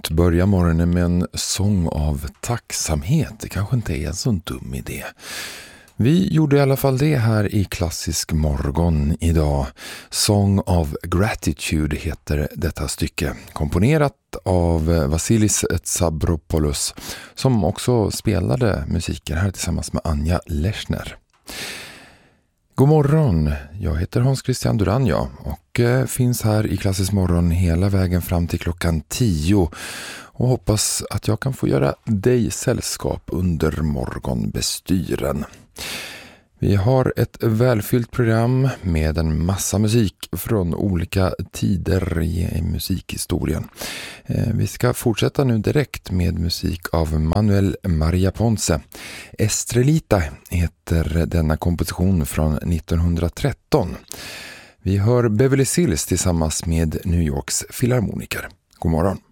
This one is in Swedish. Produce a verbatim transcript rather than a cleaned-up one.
att börja morgonen med en sång av tacksamhet. Det kanske inte är en sån dum idé. Vi gjorde i alla fall det här i Klassisk morgon idag. Song of Gratitude heter detta stycke. Komponerat av Vasilis Tsabropoulos, som också spelade musiken här tillsammans med Anja Lechner. God morgon, jag heter Hans Christian Duranja och finns här i Klassisk morgon hela vägen fram till klockan tio och hoppas att jag kan få göra dig sällskap under morgonbestyren. Vi har ett välfyllt program med en massa musik från olika tider i musikhistorien. Vi ska fortsätta nu direkt med musik av Manuel Maria Ponce. Estrelita heter denna komposition från nittonhundratretton. Vi hör Beverly Hills tillsammans med New Yorks filharmoniker. God morgon.